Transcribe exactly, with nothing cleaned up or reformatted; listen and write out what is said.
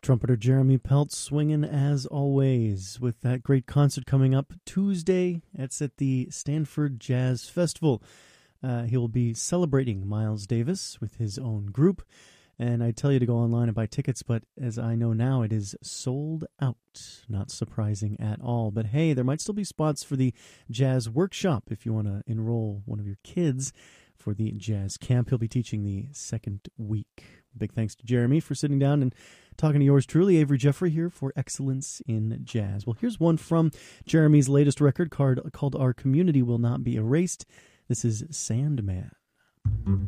Trumpeter Jeremy Pelt swinging as always with that great concert coming up Tuesday. It's at the Stanford Jazz Festival. Uh, he will be celebrating Miles Davis with his own group. And I tell you to go online and buy tickets, but as I know now, it is sold out. Not surprising at all. But hey, there might still be spots for the jazz workshop if you want to enroll one of your kids for the jazz camp. He'll be teaching the second week. Big thanks to Jeremy for sitting down and talking to yours truly, Avery Jeffrey, here for Excellence in Jazz. Well, here's one from Jeremy's latest record card called Our Community Will Not Be Erased. This is Sandman.